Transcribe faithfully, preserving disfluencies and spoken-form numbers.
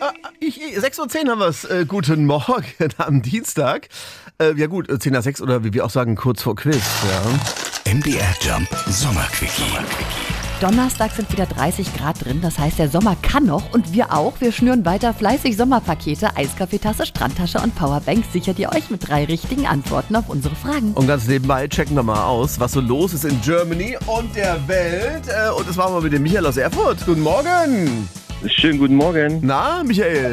Ich, sechs Uhr zehn haben wir es. Äh, guten Morgen am Dienstag. Äh, ja gut, zehn nach sechs oder wie wir auch sagen, kurz vor Quiz. Ja. M D R Jump Sommerquickie. Donnerstag sind wieder dreißig Grad drin, das heißt, der Sommer kann noch und wir auch. Wir schnüren weiter fleißig Sommerpakete, Eiskaffeetasse, Strandtasche und Powerbank. Sichert ihr euch mit drei richtigen Antworten auf unsere Fragen. Und ganz nebenbei checken wir mal aus, was so los ist in Germany und der Welt. Äh, und das machen wir mit dem Michael aus Erfurt. Guten Morgen. Schönen guten Morgen. Na, Michael?